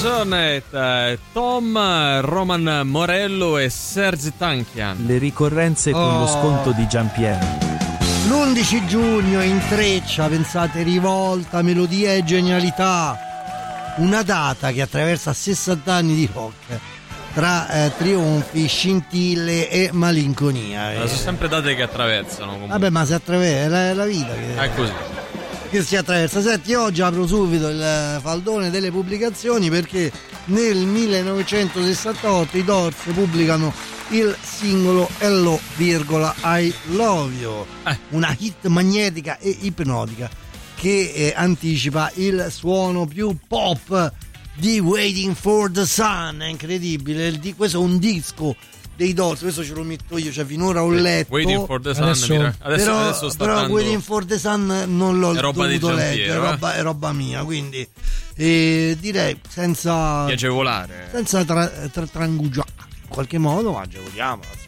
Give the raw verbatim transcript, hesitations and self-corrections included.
Zornet, Tom, Roman Morello e Serge Tankian. Le ricorrenze con Oh. lo sconto di Giampiero. L'undici giugno intreccia, pensate, rivolta, melodia e genialità. Una data che attraversa sessanta anni di rock, tra eh, trionfi, scintille e malinconia. Eh, sono sempre date che attraversano comunque. Vabbè, ma si attraversa, è la, è la vita che, È così. che si attraversa. Senti, oggi apro subito il faldone delle pubblicazioni perché nel millenovecentosessantotto i Doors pubblicano il singolo Hello, virgola, I Love You, Eh. una hit magnetica e ipnotica che eh, anticipa il suono più pop di Waiting for the Sun. È incredibile, il di- questo è un disco dei Doors, questo ce lo metto io, cioè finora ho letto, Waiting for the Sun. Adesso- mi ra- adesso, però, adesso sta però dando... Waiting for the Sun non l'ho È roba di dovuto Giampiero, leggere, è eh? roba, è roba mia, quindi eh, direi senza di agevolare. senza tra, tra, trangugiare in qualche modo, ma agevoliamo.